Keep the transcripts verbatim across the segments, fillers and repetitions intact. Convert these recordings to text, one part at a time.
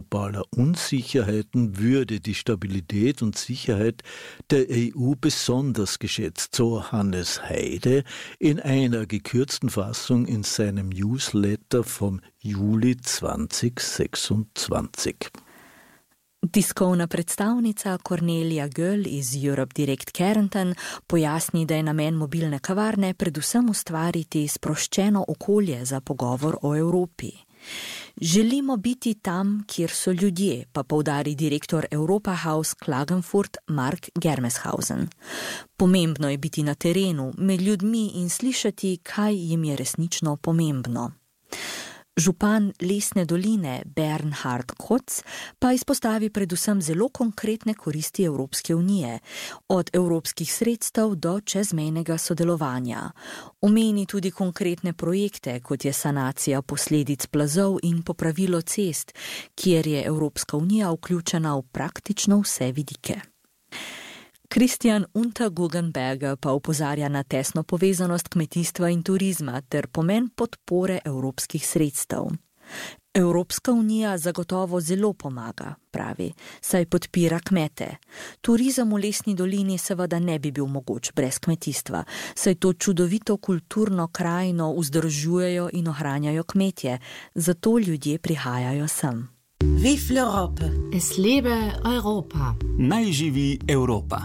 globaler Unsicherheiten würde die Stabilität und Sicherheit der E U besonders geschätzt, so Hannes Heide in einer gekürzten Fassung in seinem Newsletter vom Juli zweitausendsechsundzwanzig. Tiskovna predstavnica Cornelia Göll iz Europe Direct Kärnten pojasni, da je namen mobilne kavarne predvsem ustvariti sproščeno okolje za pogovor o Evropi. Želimo biti tam, kjer so ljudje, pa poudari direktor Europa House Klagenfurt Mark Germeshausen. Pomembno je biti na terenu, med ljudmi in slišati, kaj jim je resnično pomembno. Župan Lesne doline Bernhard Kotz pa izpostavi predvsem zelo konkretne koristi Evropske unije, od evropskih sredstev do čezmejnega sodelovanja. Omeni tudi konkretne projekte, kot je sanacija posledic plazov in popravilo cest, kjer je Evropska unija vključena v praktično vse vidike. Christian Unterguggenberger pa opozarja na tesno povezanost kmetijstva in turizma ter pomen podpore evropskih sredstev. Evropska unija zagotovo zelo pomaga, pravi, saj podpira kmete. Turizem v Lesni dolini seveda ne bi bil mogoč brez kmetijstva, saj to čudovito kulturno krajino vzdržujejo in ohranjajo kmetje, zato ljudje prihajajo sem. Vive l'Europe! Es lebe Europa! Naj živi Evropa!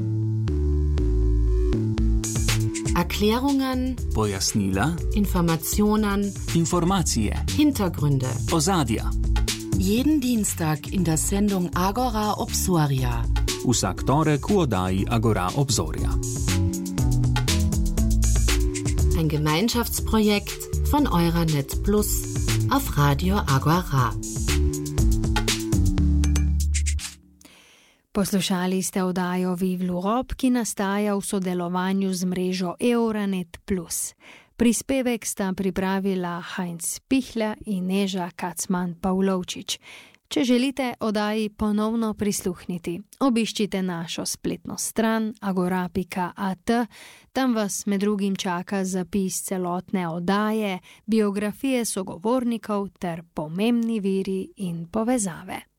Erklärungen, pojasnila, Informationen, informacije, Hintergründe, ozadja. Jeden Dienstag in der Sendung Agora Obsoria. Vsak torek v oddaji Agora Obzorja. Ein Gemeinschaftsprojekt von Euranet Plus auf Radio Agora. Poslušali ste oddajo Vive l'Europe, ki nastaja v sodelovanju z mrežo Euranet plus. Prispevek sta pripravila Heinz Pichler in Neža Kacman-Pavlovčič. Če želite oddaji ponovno prisluhniti, obiščite našo spletno stran agora pika at, tam vas med drugim čaka zapis celotne oddaje, biografije sogovornikov ter pomembni viri in povezave.